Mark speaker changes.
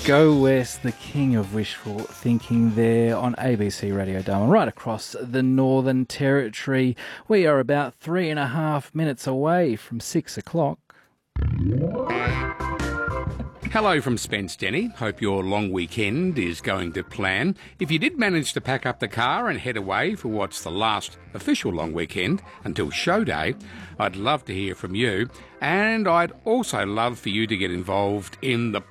Speaker 1: Go West, the king of wishful thinking there on ABC Radio Darwin, right across the Northern Territory. We are about 3.5 minutes away from 6 o'clock.
Speaker 2: Hello from Spence Denny. Hope your long weekend is going to plan. If you did manage to pack up the car and head away for what's the last official long weekend until show day, I'd love to hear from you. And I'd also love for you to get involved in the